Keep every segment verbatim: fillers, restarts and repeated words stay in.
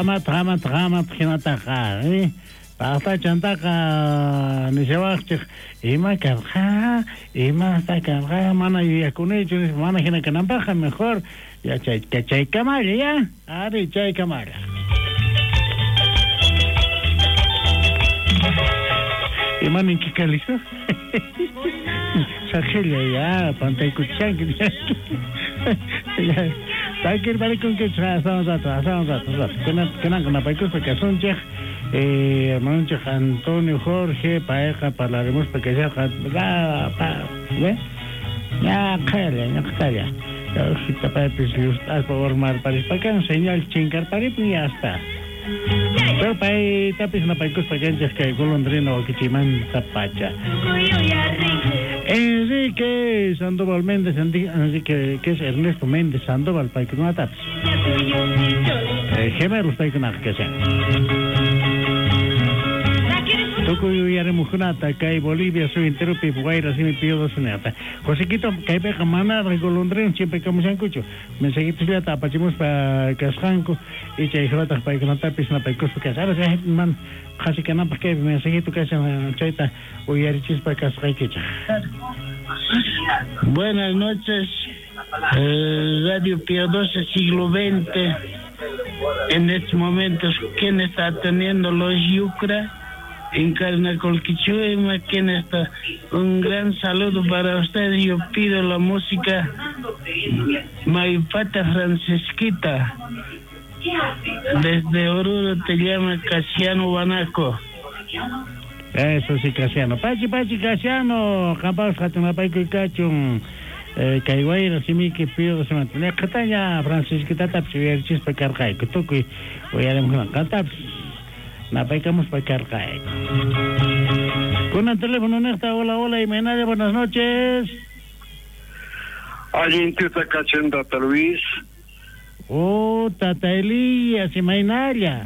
Ramat, ramat, ramat, hinataqa, ¿eh? Hasta chantaqa, ni se va a ima carga, ima hasta carga, mana y acunecho, mana hina canampaja, mejor, ya chay, que chay camara, ya, ari chay camara. Y man, ¿en qué calizo? Sagelia, ya, pantay kuchang, ya. Takir balik con que trazamos atrás, trazamos atrás. Que no, que no, para que porque son chej, eh, hermano chej Antonio Jorge, pareja, hablaremos porque ya, ya, pa, ¿ve? Ya, cállate, ya, cállate. Ya, si te parece, si estás por formar París, para que enseñar el chingar París, pues ya está. Pero para ahí, tapis na paicos para que que golondrino o que chiman tapacha. Enrique Sandoval Méndez, Enrique, que es Ernesto Méndez Sandoval, para que no tapis. Gemelos para que no que sea. Toco yo ya remujonata, que Bolivia, soy entero, pipuaira, así me pido dos unidades. Josequito, que hay peja mana, regolondrino, siempre como se han escuchado. Mensajitos ya tapachimos para Casjanco, y que hay jotas para que no tapis, no para que que sabes, man, casi que no, porque mensajito que hacen chaita, o ya richis para Casjanco. Buenas noches, eh, Radio Pío doce, siglo veinte. En estos momentos, ¿quién está teniendo los yucra? En Carnacolquichuema, ¿quién está? Un gran saludo para ustedes. Yo pido la música Maipata Francisquita. Desde Oruro te llama Casiano Banaco. Eso sí, Casiano. Pachi, Pachi, Casiano. Campos, Jatunapaico y Cachun. Caiguaira, si mi que pido se mantiene. Catania, Francisquita, Tapsi, Chispa, Carcay. Que toco y voy a demorar. Cantaps. Napaicamos para cargar. Con el teléfono nesta, hola, hola, y Menaya, buenas noches. Alguien que está cachando a Tata Luis. Oh, Tata Elías y Menaya.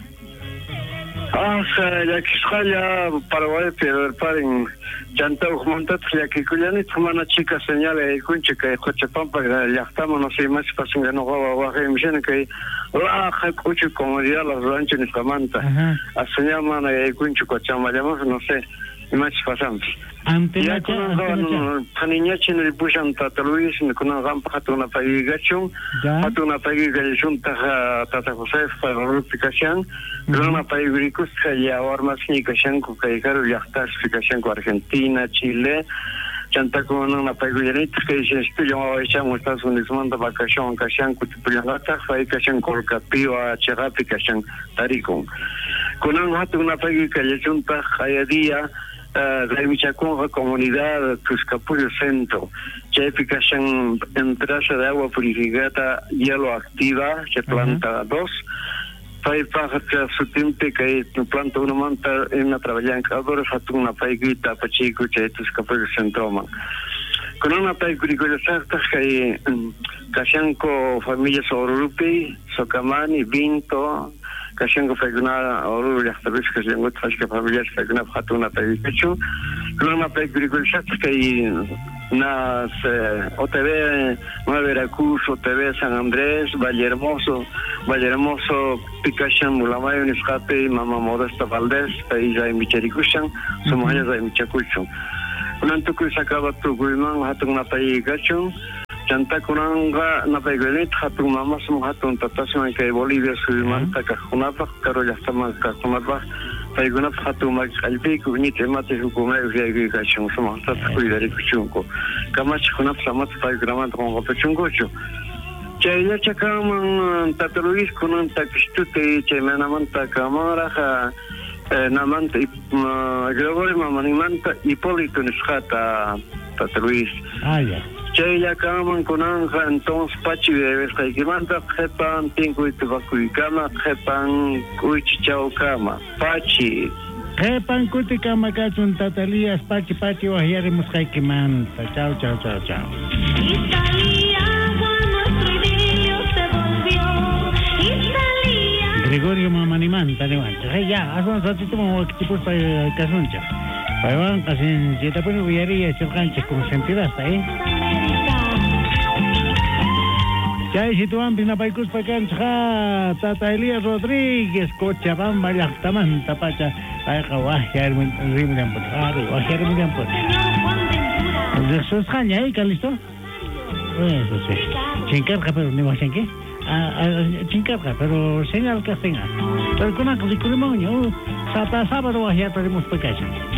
Ah, ya que ya Paraguay, pero paren. Chanta Uxmontat, ya que Culiani, una chica señala el conche que coche pampa, ya estamos, no sé más, pasan que no va a bajar, me dicen que la coche como ya las ranchas en Samanta. A señal mana el conche cochama, llamamos, no sé, y más pasamos. Ante ya con un paniña en el pushan Tata Luis, con una rampa, una pagigación, una pagigación, Tata José, para la rupicación. Una paiguricus ya armas ni cashanco que caro ya está explicación Argentina, Chile, chanta con una paigurinita que se estudia a echamos Estados Unidos manda vacación cashanco tipulata, fai cashanco capio a cherapi cashan taricon. Con un hato una paigui que le junta a día de Michacón comunidad Cuscapullo Centro, cheficación entrada de agua purificada hielo activa, se planta dos. Fai para que su tiempo que planta una manta en una trabajan ahora fatu una paiguita pachico que tus capos centroma con una paiguita exacta que cashanco familia sorupi socamani vinto cashanco faguna oru ya sabes que tengo otras que familias faguna fatu una paiguita con una paiguita exacta que nas eh, O T V Nueva Veracruz, O T V San Andrés, Valle Hermoso, Valle Hermoso, Picachan, Mulamayo, Niscape, Mama Modesta Valdés, País de Michericuchan, somos años de Michacucho. Unanto que se acaba tu guimán, hatun na país gachon, chanta kunanga na país granit, hatun mama, somos hatun tatación que Bolivia, su manta, Cajunapa, Caro ya está más Cajunapa. Paiguna fatu mag albi ku ni tema te hukuma ge ga chung sama ta ku idari ku chungo kama chuna samat paiguna ko ko chungo chu chaya chakam Tata Luis kunan takstute chemana manta kamara ha namanta Gregorio Mamanimanta Hipólito Niscata Tata Luis ah ya chaya kaman kunan entonces pachi de Vescaimanta jepan tingo itubaku kama jepan kuichao kama pachi jepan kuti kama kachun Tata Elías pachi pachi wahiare Vescaimanta chao chao chao chao Gregorio Mamanimanta levanta ya haz un ratito como tipo para casuncha para van casi si te pone huillaría echar cancha con sentido hasta ahí Ya y si tú ambis na paikus pakancha Tata Elías Rodríguez Cochabamba llaqtamanta pacha ayqa waqyar rimrian put ari waqyar rimrian put Jesús Jaña ¿eh? ¿Listo? Eso sí chincarca pero ni más qué chincarca pero señal que tenga pero con una cosa que sábado waqyar tenemos pacacha